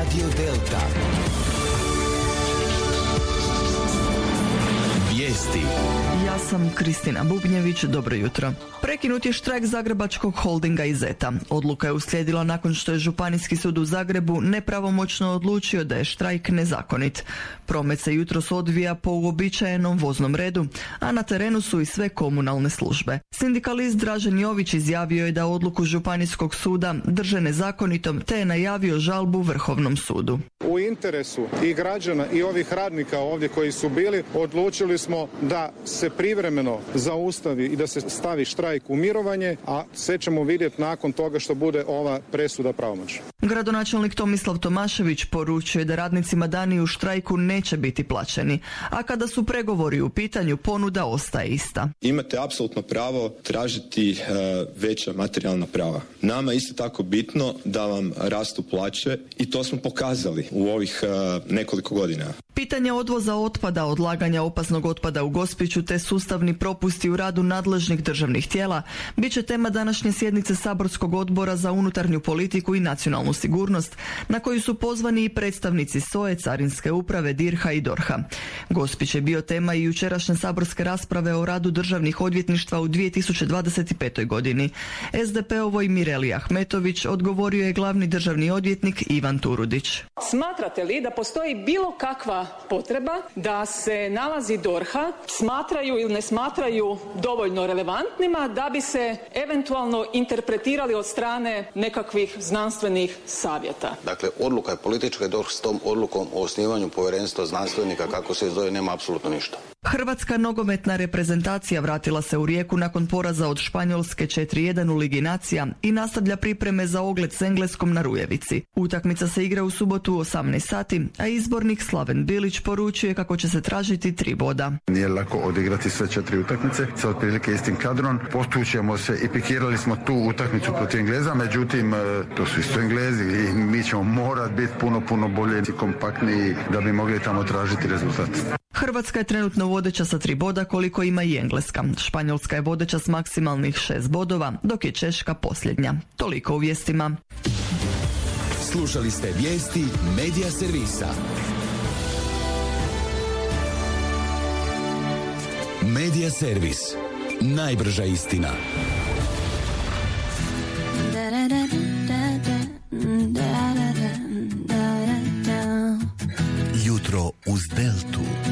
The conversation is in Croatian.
Radio Delta. Vijesti. Ja sam Kristina Bubnjević, dobro jutro. Prekinut je štrajk zagrebačkog holdinga Izeta. Odluka je uslijedila nakon što je Županijski sud u Zagrebu nepravomoćno odlučio da je štrajk nezakonit. Promet se jutros odvija po uobičajenom voznom redu, a na terenu su i sve komunalne službe. Sindikalist Dražen Jović izjavio je da odluku Županijskog suda drže nezakonitom, te je najavio žalbu Vrhovnom sudu. U interesu i građana i ovih radnika ovdje koji su bili, odlučili smo da se privremeno zaustavi i da se stavi štrajk u mirovanje, a sve ćemo vidjeti nakon toga što bude ova presuda pravomoćna. Gradonačelnik Tomislav Tomašević poručuje da radnicima dani u štrajku neće biti plaćeni, a kada su pregovori u pitanju, ponuda ostaje ista. Imate apsolutno pravo tražiti veća materijalna prava. Nama je isto tako bitno da vam rastu plaće i to smo pokazali u ovih nekoliko godina. Pitanje odvoza otpada, odlaganja opasnog otpada u Gospiću te sustavni propusti u radu nadležnih državnih tijela bit će tema današnje sjednice Saborskog odbora za unutarnju politiku i nacionalnu sigurnost, na koju su pozvani i predstavnici SOA-e, Carinske uprave, DIRH-a i DORH-a. Gospić je bio tema i jučerašnje saborske rasprave o radu državnih odvjetništva u 2025. godini. SDP-ovoj Mireli Ahmetović odgovorio je glavni državni odvjetnik Ivan Turudić. Smatrate li da postoji bilo kakva potreba da se nalazi DORH-a smatraju ili ne smatraju dovoljno relevantnima da bi se eventualno interpretirali od strane nekakvih znanstvenih savjeta? Dakle, odluka je politička i DORH s tom odlukom o osnivanju povjerenstva znanstvenika, kako se zove, nema apsolutno ništa. Hrvatska nogometna reprezentacija vratila se u Rijeku nakon poraza od Španjolske 4:1 u Ligi nacija i nastavlja pripreme za ogled s Engleskom na Rujevici. Utakmica se igra u subotu u 18 sati, a izbornik Slaven Bilić poručuje kako će se tražiti 3 boda. Nije lako odigrati sve 4 utakmice sa otprilike istim kadrom. Potučemo se i pikirali smo tu utakmicu protiv Engleza, međutim to su isto Englezi i mi ćemo morati biti puno bolje i kompaktniji da bi mogli tamo tražiti rezultat. Hrvatska je trenutno vodeća sa 3 boda koliko ima i Engleska. Španjolska je vodeća s maksimalnih 6 bodova, dok je Češka posljednja. Toliko u vijestima. Slušali ste vijesti Medija servisa. Medija servis. Najbrža istina.